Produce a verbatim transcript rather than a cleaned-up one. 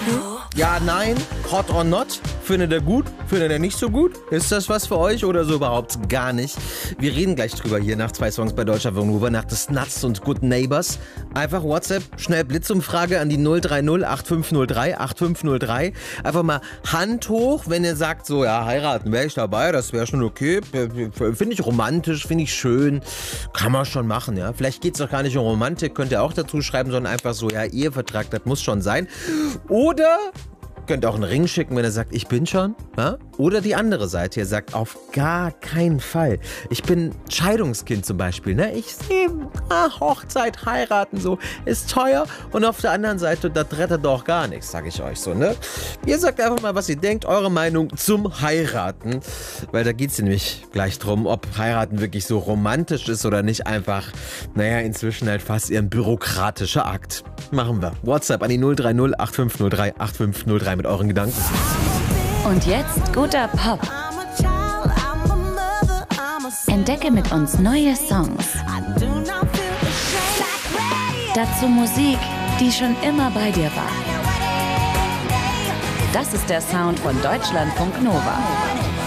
Ja, nein, hot or not? Findet ihr gut? Findet ihr nicht so gut? Ist das was für euch oder so überhaupt gar nicht? Wir reden gleich drüber hier nach zwei Songs bei Deutscher Wohnhuber, nach des Nuts und Good Neighbors. Einfach WhatsApp, schnell Blitzumfrage an die null drei null acht fünf null drei acht fünf null drei. Einfach mal Hand hoch, wenn ihr sagt, so ja, heiraten wäre ich dabei, das wäre schon okay. Finde ich romantisch, finde ich schön. Kann man schon machen, ja. Vielleicht geht es doch gar nicht um Romantik, könnt ihr auch dazu schreiben, sondern einfach so, ja, Ehevertrag, das muss schon sein. Oder könnt auch einen Ring schicken, wenn er sagt, ich bin schon. Ja? Oder die andere Seite, ihr sagt, auf gar keinen Fall. Ich bin Scheidungskind zum Beispiel. Ne? Ich sehe, ah, Hochzeit, heiraten, so, ist teuer. Und auf der anderen Seite, das rettet doch gar nichts, sage ich euch so. Ne? Ihr sagt einfach mal, was ihr denkt, eure Meinung zum Heiraten. Weil da geht es nämlich gleich drum, ob heiraten wirklich so romantisch ist oder nicht. Einfach, naja, inzwischen halt fast eher ein bürokratischer Akt. Machen wir. WhatsApp an die null drei null acht fünf null drei acht fünf null drei mit euren Gedanken. Und jetzt guter Pop. Entdecke mit uns neue Songs. Dazu Musik, die schon immer bei dir war. Das ist der Sound von Deutschlandfunk Nova.